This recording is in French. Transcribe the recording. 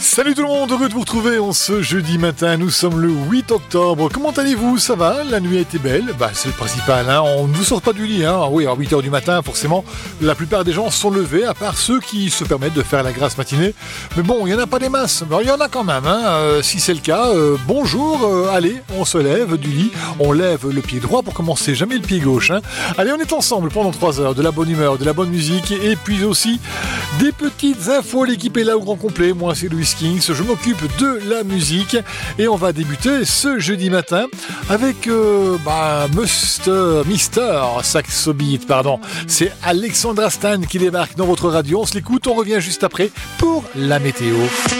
Salut tout le monde, heureux de vous retrouver en ce jeudi matin, nous sommes le 8 octobre. Comment allez-vous? Ça va? La nuit a été belle? C'est le principal, hein. On ne vous sort pas du lit, hein. Oui, à 8h du matin, forcément, la plupart des gens sont levés, à part ceux qui se permettent de faire la grasse matinée. Mais bon, il n'y en a pas des masses, il y en a quand même, hein. Si c'est le cas, bonjour, allez, on se lève du lit, on lève le pied droit pour commencer, jamais le pied gauche, hein. Allez, on est ensemble pendant 3 heures, de la bonne humeur, de la bonne musique, et puis aussi des petites infos. L'équipe est là au grand complet, moi c'est Louis Kings, je m'occupe de la musique et on va débuter ce jeudi matin avec Mister Saxo Beat, pardon. C'est Alexandra Stan qui débarque dans votre radio, on se l'écoute, on revient juste après pour la météo.